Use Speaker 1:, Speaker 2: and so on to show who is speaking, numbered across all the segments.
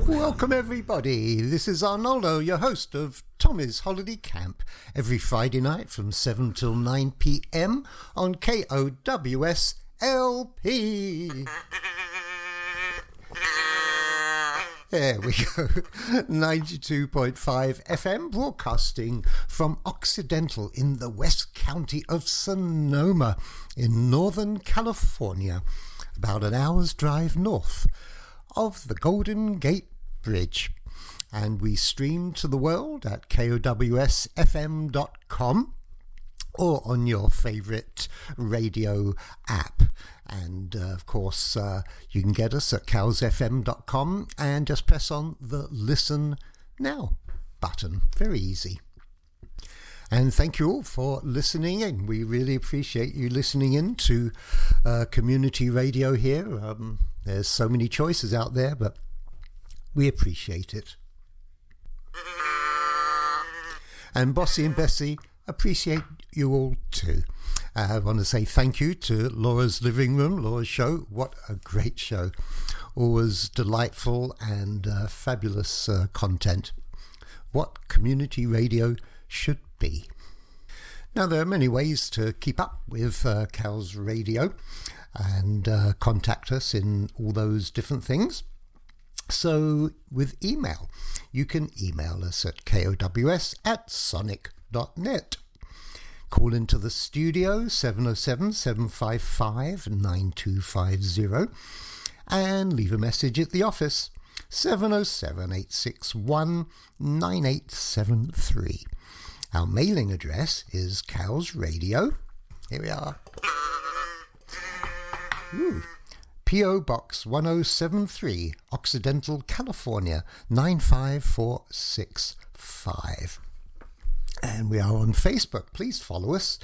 Speaker 1: Welcome everybody, this is Arnoldo, your host of Tommy's Holiday Camp, every Friday night from 7 till 9 p.m. on KOWS LP. There we go, 92.5 FM, broadcasting from Occidental in the West County of Sonoma in Northern California, about an hour's drive north of the Golden Gate Bridge. And we stream to the world at kowsfm.com or on your favourite radio app. And of course, you can get us at kowsfm.com and just press on the Listen Now button. Very easy. And thank you all for listening in. We really appreciate you listening in to community radio here. There's so many choices out there, but we appreciate it. And Bossy and Bessie appreciate you all too. I want to say thank you to Laura's Living Room, Laura's show. What a great show. Always delightful and fabulous content. What community radio should be. Now, there are many ways to keep up with Cows Radio and contact us in all those different things. So with email, you can email us at kows@sonic.net. Call into the studio 707-755-9250 and leave a message at the office 707-861-9873. Our mailing address is Cows Radio. Here we are. P.O. Box 1073, Occidental, California 95465. And we are on Facebook. Please follow us.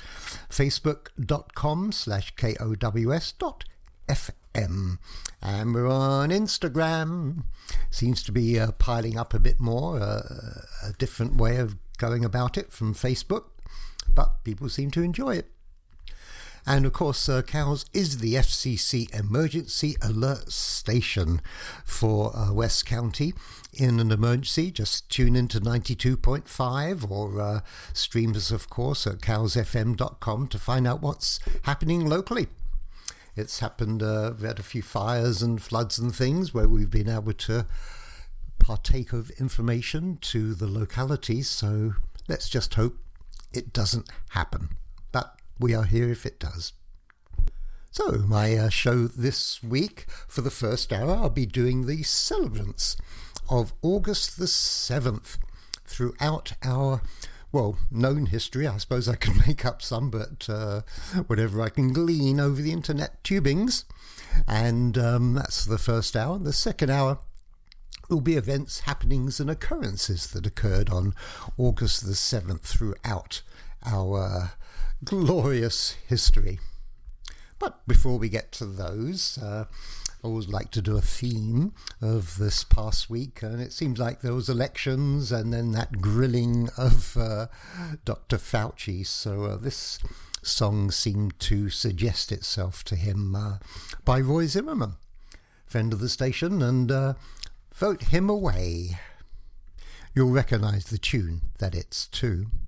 Speaker 1: Facebook.com/KOWS.FM. And we're on Instagram. Seems to be piling up a bit more. A different way of going about it from Facebook. But people seem to enjoy it. And of course, Cows is the FCC emergency alert station for West County. In an emergency, just tune into 92.5 or stream us, of course, at kowsfm.com to find out what's happening locally. It's happened, we had a few fires and floods and things where we've been able to partake of information to the localities. So let's just hope it doesn't happen. But we are here if it does. So my show this week, for the first hour, I'll be doing the celebrants of August the 7th throughout our, known history. I suppose I can make up some, but whatever I can glean over the internet tubings. And that's the first hour. The second hour will be events, happenings and occurrences that occurred on August the 7th throughout our glorious history. But before we get to those, I always like to do a theme of this past week, and it seems like there was elections and then that grilling of Dr. Fauci, so this song seemed to suggest itself to him by Roy Zimmerman, friend of the station, and vote him away. You'll recognise the tune that it's to.